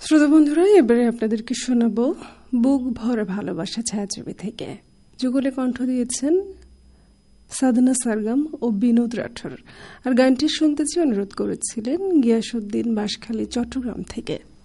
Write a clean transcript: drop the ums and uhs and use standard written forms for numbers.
শ্রোতা বন্ধুরা, এবারে আপনাদেরকে শোনাবো বুক ভরে ভালোবাসা ছায়াছবি থেকে। যুগলে কণ্ঠ দিয়েছেন সাধনা সারগাম ও বিনোদ রাঠোর। আর গানটি শুনতেছি অনুরোধ করেছিলেন গিয়াসউদ্দিন বাঁশখালী, চট্টগ্রাম থেকে।